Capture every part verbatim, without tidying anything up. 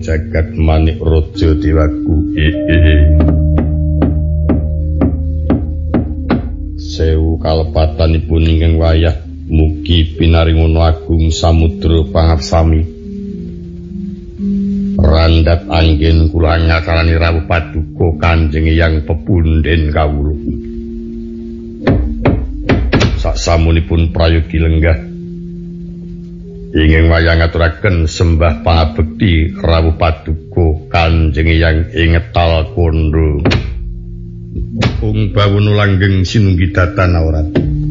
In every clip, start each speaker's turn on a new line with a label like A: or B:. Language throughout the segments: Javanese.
A: jagat manik raja dewaku. Sewu kalepatanipun ingkang wayah mugi pinaringono agung samudra pangarsami. Randhat anggen kula ngakalani rawuh paduka Kanjeng Hyang pepundhen kawula. Saksamunipun prayogi lenggah ingkang wayah ngaturaken sembah pangabekti rawuh paduka Kanjeng Hyang ing Tal Kondo. Ung bawono langgeng sinunggi datan awrat.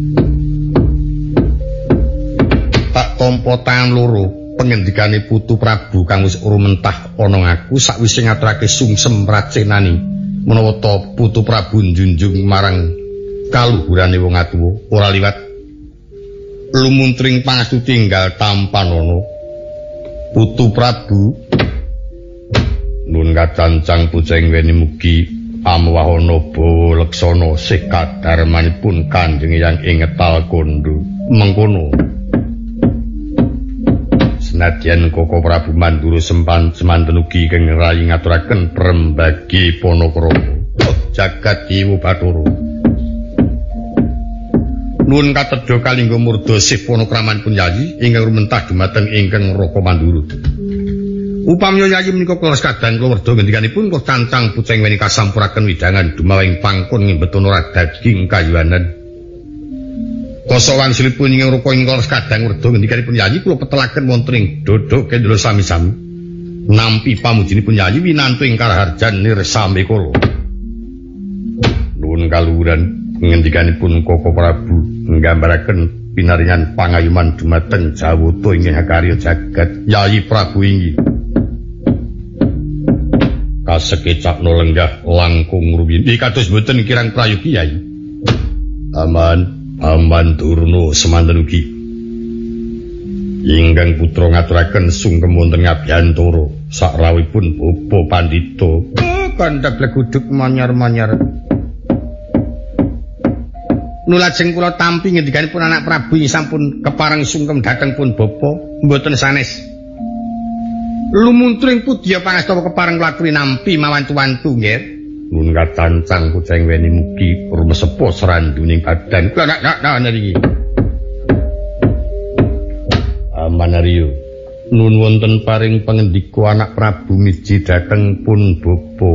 A: Tak tampa tangan loro pengendikane Putu Prabu kang wis rumentah ana ngaku sakwise ngaturake sungsem racenani menawa ta Putu Prabu njunjung marang kaluhurane wong atuwa ora liwat lumuntring pangastu tinggal tampan ana. Putu Prabu nun kacancang puceng weni mugi amwahana bawa leksana sekadarmanipun Kanjeng Hyang ing Tal Kondo mengkono. Senadyan Koko Prabu Mandura sempan semanten ugi keng rayi ngaturaken prembagi Panakrama jagat Dewa Bathara. Nuwun katedha kalingga murda sih panakramanipun yayi ingkang rumentah dumateng ingkang Raka Mandura. Upamya yayi menika kula kadang kula werda ngendikanipun kula cancang puceng weni kasampuraken widangan dumawing pangkon ngembetono daging kayuanan. Koso wangsulipun ingkang rupa ing kula kadang werda ngendikanipun yayi kula petelaken wonten ing dodok kendelo sami-sami. Nampi pamujinipun yayi winantu ing karaharjan nirsame kula. Nuwun kaluhuran ngendikanipun Koko Prabu nggambaraken pinaringan pangayuman dumateng Jawata ingkang hakarya jagat Yayi Prabu inggih. Kasekecapno lenggah langkung rumiyin. Iki kados mboten kirang prayogi Yayi. Aman Aman Durna semanten ugi ingkang putra ngaturaken sungkem wonten Ngabiyantara sakrawuhipun Bapa Pandhita kandhap leguduk manyar-manyar. Nulajeng kula tampi ngendikanipun anak Prabu sampun kepareng sungkem dhateng pun Bapa mboten sanes. Lumuntring pudya pangastawa kepareng latri nampi mawantu-wantu nggih. Nun kacancang kucing weni mugi rumesepo seranduning badan. Kula nak nak niki. Amanaryo. Nun wonten paring pangendika anak Prabu miji dhateng pun Bapa.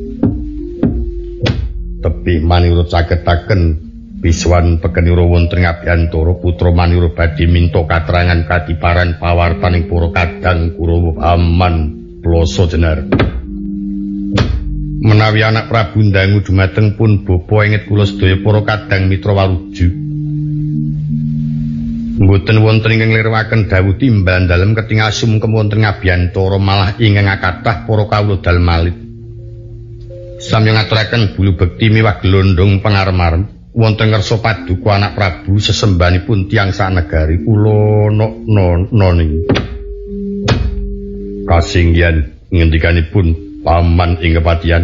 A: Tepih manira cagetaken biswan pekenira wonten Ngabiyantara putra manira badhe minta katerangan kadiparan pawartaning para kadang Kurawa aman ploso jenar. Menawi anak Prabu ndangu dumateng pun Bapa inget kula sedaya para kadang mitra waluju. Mboten wonten ingkang nglirawaken dawuh timbal dalem ketingal sumkem wonten Ngabiyantara malah ingkang kathah para kawula dal malit. Sami ngaturaken bulu bekti miwah glondhong pangarem-arem wonten ngersa paduka anak Prabu sesembanipun tiyang sanegari kula no niki. Kasinggihan ngendikanipun paman ing kepatihan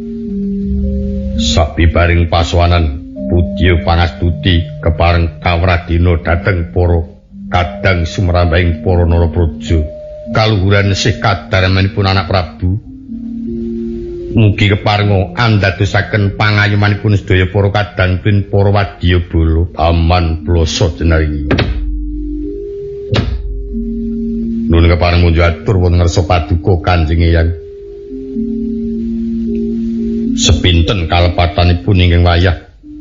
A: sabibaring pasowanan pudya pangastuti kepareng kawradina dhateng para kadang sumrambahing para narapraja kaluhuran sih kadarmanipun anak Prabu mugi keparenga andadosaken pangayumanipun sedaya para kadang pin para wadyabala paman ploso jenari. Nuwun kepareng munjuk atur wonten ngarsa paduka Kanjeng Hyang. Sepinten kalepatanipun ingkang wayah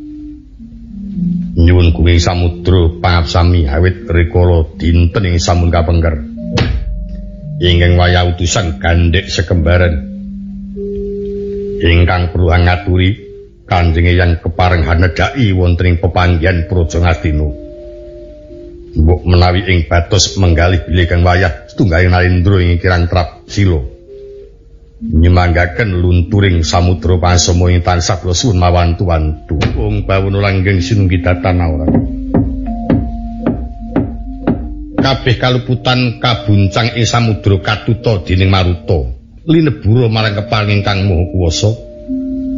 A: nyuwun kuing samudra pangabsami awit rikala dinten ing sampun kapengker ingkang wayah utusan gandhek sekembaran ingkang perlu ngaturi Kanjeng Hyang kepareng hanedhaki wonten ing pepanggihan Praja Ngastina. Mbok menawi ing batos menggalih bilih kang wayah setunggaling narendra ing kirang trap sila nyemanggaken lunturing samudra pasama ing tansah kula suwun mawantu-wantu. Wong bawono langgeng sinunggi datan awrat. Kabeh kaluputan kabuncang ing samudra katuta dening Maruta. Linebura marang keparing ingkang Maha Kuwasa.